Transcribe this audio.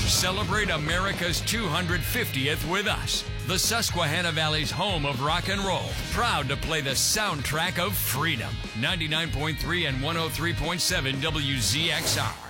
Celebrate America's 250th with us. The Susquehanna Valley's home of rock and roll. Proud to play the soundtrack of freedom. 99.3 and 103.7 WZXR.